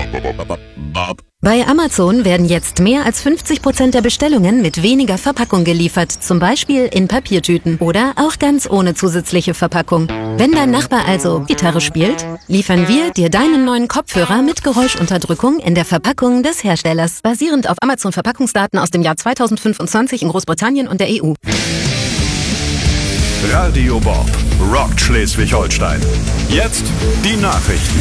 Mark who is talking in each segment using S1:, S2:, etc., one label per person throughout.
S1: Bei Amazon werden jetzt mehr als 50% der Bestellungen mit weniger Verpackung geliefert, zum Beispiel in Papiertüten oder auch ganz ohne zusätzliche Verpackung. Wenn dein Nachbar also Gitarre spielt, liefern wir dir deinen neuen Kopfhörer mit Geräuschunterdrückung in der Verpackung des Herstellers, basierend auf Amazon-Verpackungsdaten aus dem Jahr 2025 in Großbritannien und der EU.
S2: Radio Bob rockt Schleswig-Holstein. Jetzt die Nachrichten.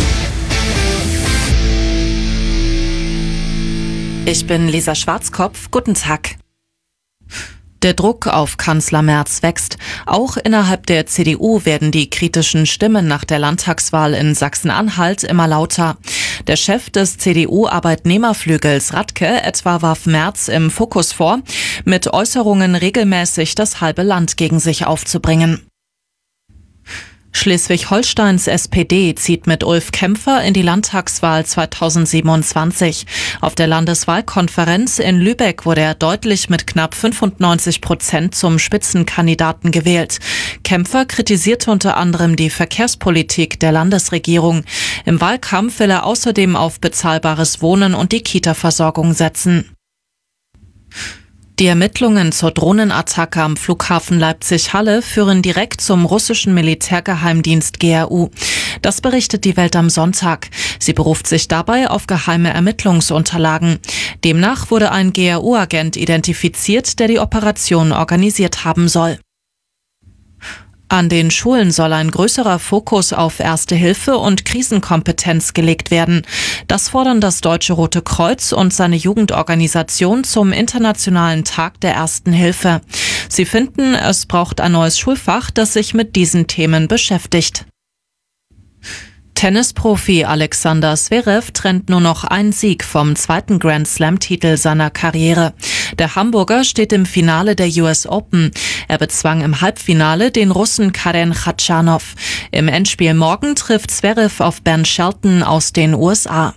S3: Ich bin Lisa Schwarzkopf. Guten Tag. Der Druck auf Kanzler Merz wächst. Auch innerhalb der CDU werden die kritischen Stimmen nach der Landtagswahl in Sachsen-Anhalt immer lauter. Der Chef des CDU-Arbeitnehmerflügels Radke etwa warf Merz im Fokus vor, mit Äußerungen regelmäßig das halbe Land gegen sich aufzubringen. Schleswig-Holsteins SPD zieht mit Ulf Kämpfer in die Landtagswahl 2027. Auf der Landeswahlkonferenz in Lübeck wurde er deutlich mit knapp 95% zum Spitzenkandidaten gewählt. Kämpfer kritisierte unter anderem die Verkehrspolitik der Landesregierung. Im Wahlkampf will er außerdem auf bezahlbares Wohnen und die Kita-Versorgung setzen. Die Ermittlungen zur Drohnenattacke am Flughafen Leipzig-Halle führen direkt zum russischen Militärgeheimdienst GRU. Das berichtet die Welt am Sonntag. Sie beruft sich dabei auf geheime Ermittlungsunterlagen. Demnach wurde ein GRU-Agent identifiziert, der die Operation organisiert haben soll. An den Schulen soll ein größerer Fokus auf Erste Hilfe und Krisenkompetenz gelegt werden. Das fordern das Deutsche Rote Kreuz und seine Jugendorganisation zum Internationalen Tag der Ersten Hilfe. Sie finden, es braucht ein neues Schulfach, das sich mit diesen Themen beschäftigt. Tennisprofi Alexander Zverev trennt nur noch einen Sieg vom zweiten Grand-Slam-Titel seiner Karriere. Der Hamburger steht im Finale der US Open. Er bezwang im Halbfinale den Russen Karen Khachanov. Im Endspiel morgen trifft Zverev auf Ben Shelton aus den USA.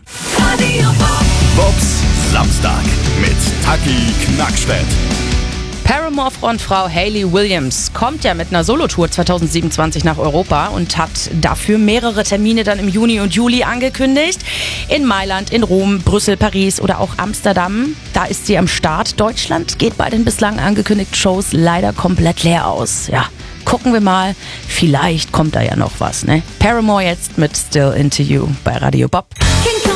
S2: Bobs Samstag mit Taki Knackstedt.
S4: Paramore-Frontfrau Hayley Williams kommt ja mit einer Solotour 2027 nach Europa und hat dafür mehrere Termine dann im Juni und Juli angekündigt. In Mailand, in Rom, Brüssel, Paris oder auch Amsterdam. Da ist sie am Start. Deutschland geht bei den bislang angekündigten Shows leider komplett leer aus. Ja, gucken wir mal. Vielleicht kommt da ja noch was, ne? Paramore jetzt mit Still Into You bei Radio Bob.